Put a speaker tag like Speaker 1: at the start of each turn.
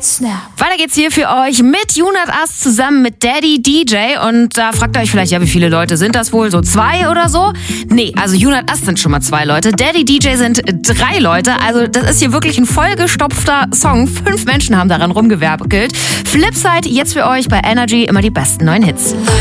Speaker 1: Weiter geht's hier für euch mit Junat As zusammen mit Daddy DJ. Und da fragt ihr euch vielleicht, ja, wie viele Leute sind das wohl? So 2 oder so? Nee, also Junat As sind schon mal 2 Leute. Daddy DJ sind 3 Leute. Also das ist hier wirklich ein vollgestopfter Song. 5 Menschen haben daran rumgewerkelt. Flipside jetzt für euch bei Energy, immer die besten neuen Hits.